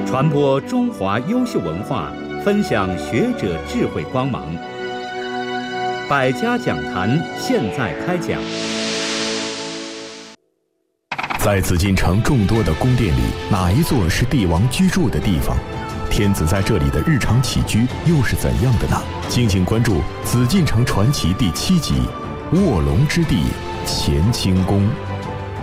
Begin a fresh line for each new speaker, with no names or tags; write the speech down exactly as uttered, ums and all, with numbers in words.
传播中华优秀文化，分享学者智慧光芒。百家讲坛现在开讲。
在紫禁城众多的宫殿里，哪一座是帝王居住的地方？天子在这里的日常起居又是怎样的呢？敬请关注《紫禁城传奇》第七集《卧龙之地乾清宫》。